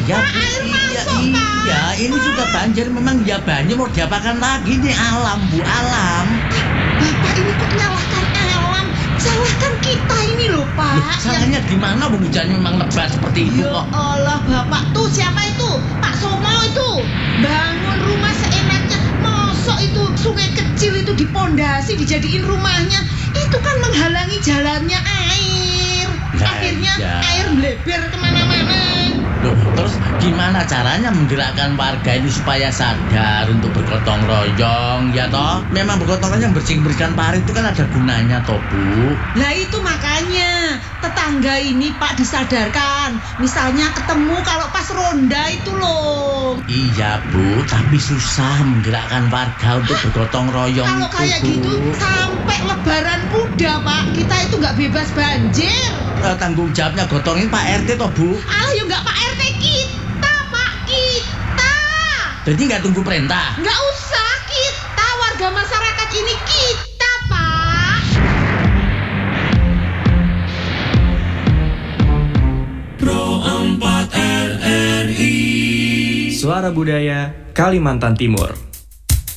Iya, Pak, Bu. air Iya, masuk, Pak. iya. Ini sudah banjir memang ya banjir mau diapakan lagi nih alam, Bu, alam. Bapak ini kok nyalahkan alam, salahkan kita ini loh, Loh, Pak. salahnya di mana Bu hujannya memang lebat seperti itu Ya kok? Allah, Bapak tuh siapa itu? Pak Somo itu bangun rumah seenaknya. Mosok itu sungai kecil itu dipondasi dijadiin rumahnya. Itu kan menghalangi jalannya air. Lah, Akhirnya iya. air melebar kemana-mana. Loh, terus gimana caranya menggerakkan warga ini supaya sadar untuk bergotong royong, ya toh? Memang bergotong royong bersihkan parit itu kan ada gunanya toh, Bu. Lah itu makanya tetangga ini Pak disadarkan. Misalnya ketemu kalau pas ronda itu loh. Iya, Bu, tapi susah menggerakkan warga untuk bergotong royong Kalau itu, kayak Bu. gitu sampai lebaran muda Pak, kita itu nggak bebas banjir. Tanggung jawabnya gotongin Pak RT toh, Bu. Ah ya nggak Pak RT kita Pak, kita. Jadi nggak tunggu perintah. Nggak usah, kita warga masyarakat ini kita Pak. Pro 4 RRI Suara Budaya Kalimantan Timur.